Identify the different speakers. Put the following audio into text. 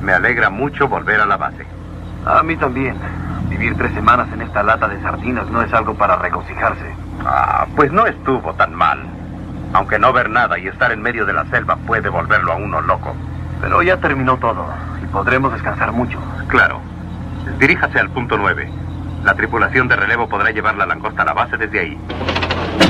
Speaker 1: Me alegra mucho volver a la base.
Speaker 2: A mí también. Vivir 3 semanas en esta lata de sardinas no es algo para regocijarse.
Speaker 1: Pues no estuvo tan mal. Aunque no ver nada y estar en medio de la selva puede volverlo a uno loco.
Speaker 2: Pero ya terminó todo y podremos descansar mucho.
Speaker 1: Claro. Diríjase al punto 9. La tripulación de relevo podrá llevar la langosta a la base desde ahí.